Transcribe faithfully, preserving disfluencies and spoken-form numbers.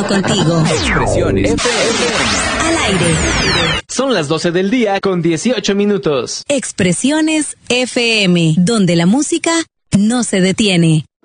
contigo. Expresiones F M. Al aire. Son las doce del día con dieciocho minutos. Expresiones F M, donde la música no se detiene.